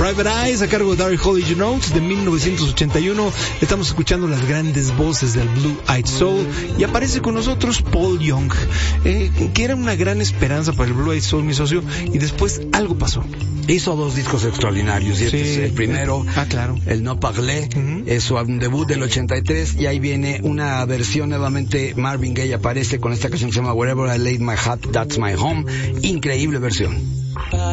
Private Eyes a cargo de Daryl Hall Notes de 1981. Estamos escuchando las grandes voces del Blue Eyed Soul y aparece con nosotros Paul Young, que era una gran esperanza para el Blue Eyed Soul, mi socio, y después algo pasó. Hizo 2 discos extraordinarios, y este es el primero, claro, el No Parlé, es su álbum debut del 83, y ahí viene una versión nuevamente. Marvin Gaye aparece con esta canción que se llama Wherever I Laid My Hat, That's My Home. Increíble versión.